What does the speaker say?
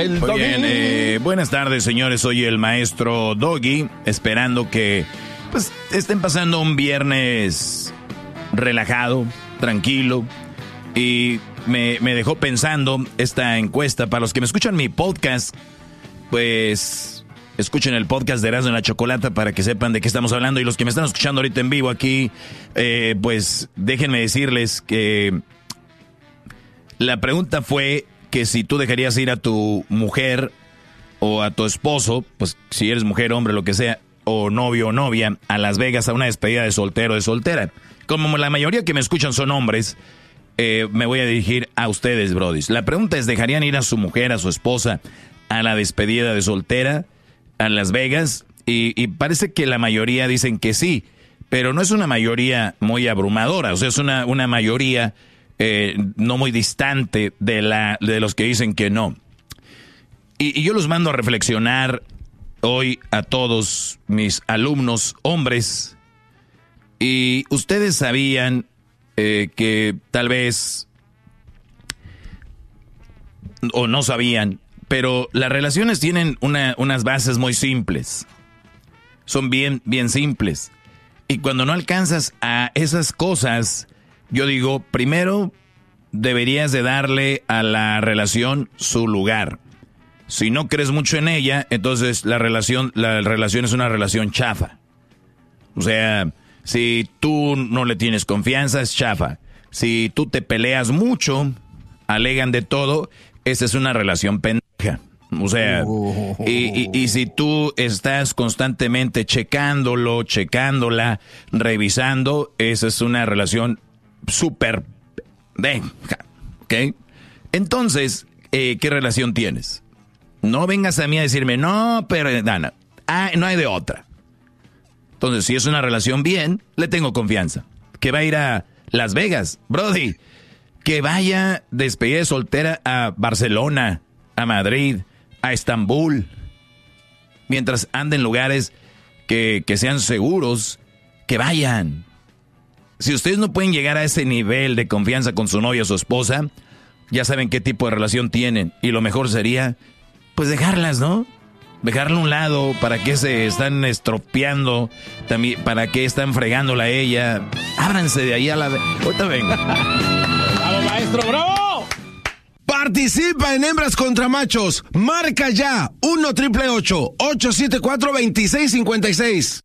el Doggy. Muy bien, buenas tardes, señores. Soy el maestro Doggy, esperando que pues estén pasando un viernes relajado, tranquilo. Y me dejó pensando esta encuesta. Para los que me escuchan mi podcast, pues escuchen el podcast de Erasmo y la Chocolata para que sepan de qué estamos hablando. Y los que me están escuchando ahorita en vivo aquí, pues déjenme decirles que la pregunta fue que si tú dejarías ir a tu mujer o a tu esposo, pues si eres mujer, hombre, lo que sea, o novio o novia, a Las Vegas a una despedida de soltero o de soltera. Como la mayoría que me escuchan son hombres, me voy a dirigir a ustedes, brodis. La pregunta es, ¿dejarían ir a su mujer, a su esposa, a la despedida de soltera a Las Vegas? Y parece que la mayoría dicen que sí, pero no es una mayoría muy abrumadora, o sea, es una mayoría no muy distante de los que dicen que no. Y yo los mando a reflexionar hoy a todos mis alumnos hombres. Y ustedes sabían que tal vez, o no sabían, pero las relaciones tienen unas bases muy simples. Son bien simples. Y cuando no alcanzas a esas cosas, yo digo, primero deberías de darle a la relación su lugar. Si no crees mucho en ella, entonces la relación es una relación chafa. O sea, si tú no le tienes confianza, es chafa. Si tú te peleas mucho, alegan de todo, esa es una relación pendeja. O sea, y si tú estás constantemente checándola, revisando, esa es una relación súper pendeja, ¿ok? Entonces, ¿qué relación tienes? No vengas a mí a decirme, no, pero no hay de otra. Entonces, si es una relación bien, le tengo confianza. Que va a ir a Las Vegas, Brody. Que vaya despedida de soltera a Barcelona, a Madrid, a Estambul. Mientras ande en lugares que sean seguros, que vayan. Si ustedes no pueden llegar a ese nivel de confianza con su novia o su esposa, ya saben qué tipo de relación tienen. Y lo mejor sería, pues dejarlas, ¿no? Dejarla a un lado. ¿Para qué se están estropeando? También, ¿para qué están fregándola a ella? Ábranse de ahí a la... Ahorita vengo. ¡Bravo, maestro, bravo! Participa en Hembras contra Machos. Marca ya 1-888-874-2656.